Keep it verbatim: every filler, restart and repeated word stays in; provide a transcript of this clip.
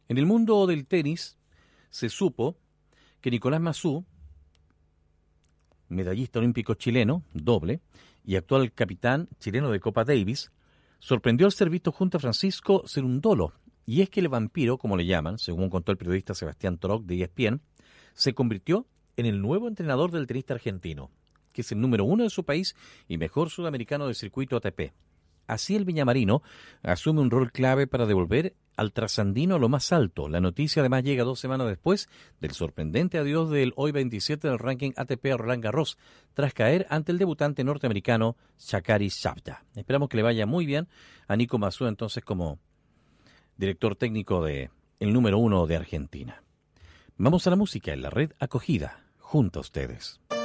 En el mundo del tenis se supo que Nicolás Massú, medallista olímpico chileno, doble, y actual capitán chileno de Copa Davis, sorprendió al ser visto junto a Francisco Cerundolo. Y es que el vampiro, como le llaman, según contó el periodista Sebastián Torok de E S P N, se convirtió en el nuevo entrenador del tenista argentino, que es el número uno de su país y mejor sudamericano del circuito A T P. Así el villamarino asume un rol clave para devolver al trasandino a lo más alto. La noticia además llega dos semanas después del sorprendente adiós del hoy veintisiete del ranking A T P a Roland Garros, tras caer ante el debutante norteamericano Sha'Carri Shabda. Esperamos que le vaya muy bien a Nico Massú entonces como director técnico de el número uno de Argentina. Vamos a la música en la red acogida, junto a ustedes.